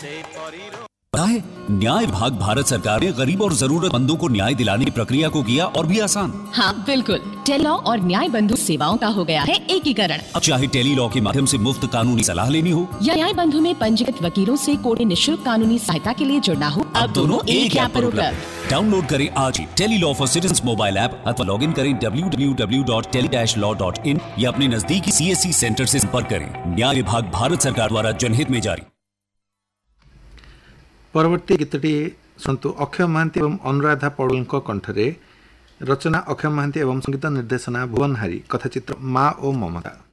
पता है, न्याय विभाग भारत सरकार ने गरीब और जरूरतमंदों को न्याय दिलाने की प्रक्रिया को किया और भी आसान। हाँ बिल्कुल, टेलीलॉ और न्याय बंधु सेवाओं का हो गया है एकीकरण। अब चाहे टेलीलॉ के माध्यम से मुफ्त कानूनी सलाह लेनी हो या न्याय बंधु में पंजीकृत वकीलों से कोर्ट में निःशुल्क कानूनी सहायता के लिए जुड़ना हो, अब दोनों एक ऐप पर उपलब्ध। डाउनलोड करें आज ही Tele-Law for citizens mobile app अथवा लॉग इन करें www.tele-law.in या अपने नजदीकी CSC सेंटर से संपर्क करें। न्याय विभाग भारत सरकार द्वारा जनहित में जारी। परवर्ती गीतटी सुनतु अक्षय महांती एवं अनुराधा पौड़ल कंठरे, रचना अक्षय महांती एवं संगीत निर्देशना भुवन हारी, कथाचित्र माँ ओ ममता।